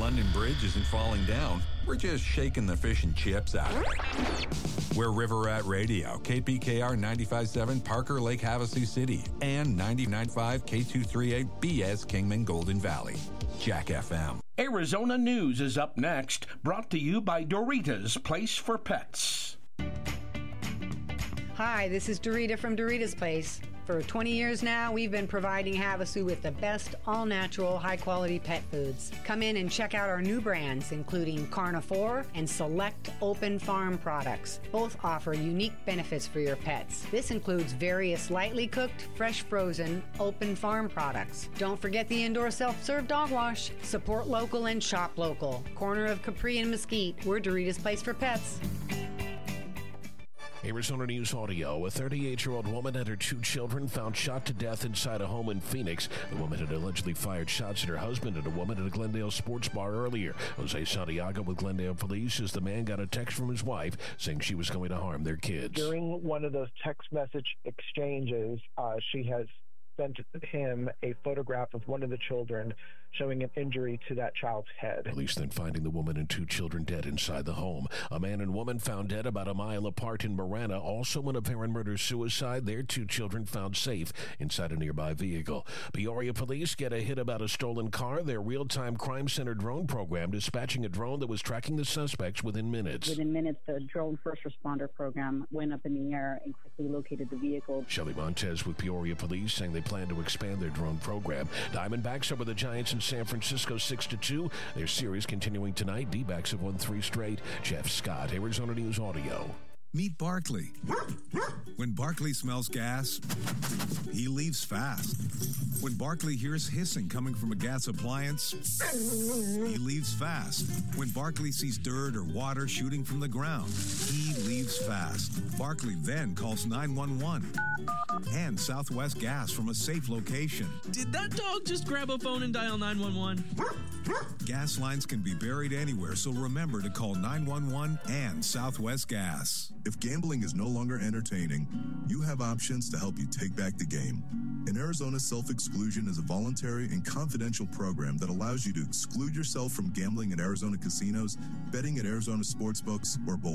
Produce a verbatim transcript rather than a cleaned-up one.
London Bridge isn't falling down. We're just shaking the fish and chips out of it. We're River Rat Radio, K P K R ninety-five point seven, Parker Lake, Havasu City, and ninety-nine point five, K two thirty-eight, B S Kingman, Golden Valley. Jack F M. Arizona News is up next, brought to you by Doritos, Place for Pets. Hi, this is Dorita from Dorita's Place. For twenty years now, we've been providing Havasu with the best all-natural, high-quality pet foods. Come in and check out our new brands, including Carnivore and select Open Farm products. Both offer unique benefits for your pets. This includes various lightly cooked, fresh frozen, Open Farm products. Don't forget the indoor self-serve dog wash. Support local and shop local. Corner of Capri and Mesquite, we're Dorita's Place for Pets. Arizona News Audio. A thirty-eight-year-old woman and her two children found shot to death inside a home in Phoenix. The woman had allegedly fired shots at her husband and a woman at a Glendale sports bar earlier. Jose Santiago with Glendale Police says the man got a text from his wife saying she was going to harm their kids. During one of those text message exchanges, uh, she has sent him a photograph of one of the children showing an injury to that child's head. Police then finding the woman and two children dead inside the home. A man and woman found dead about a mile apart in Marana. Also in a parent murder-suicide. Their two children found safe inside a nearby vehicle. Peoria police get a hit about a stolen car. Their real-time crime center drone program dispatching a drone that was tracking the suspects within minutes. Within minutes, the drone first responder program went up in the air and quickly located the vehicle. Shelly Montez with Peoria police saying they plan to expand their drone program. Diamondbacks over the Giants in San Francisco six to two. Their series continuing tonight. D-backs have won three straight. Jeff Scott, Arizona News Audio. Meet Barkley. When Barkley smells gas, he leaves fast. When Barkley hears hissing coming from a gas appliance, he leaves fast. When Barkley sees dirt or water shooting from the ground, he leaves fast. Barkley then calls nine one one and Southwest Gas from a safe location. Did that dog just grab a phone and dial nine one one? Gas lines can be buried anywhere, so remember to call nine one one and Southwest Gas. If gambling is no longer entertaining, you have options to help you take back the game. In Arizona, self-exclusion is a voluntary and confidential program that allows you to exclude yourself from gambling at Arizona casinos, betting at Arizona sportsbooks, or bolt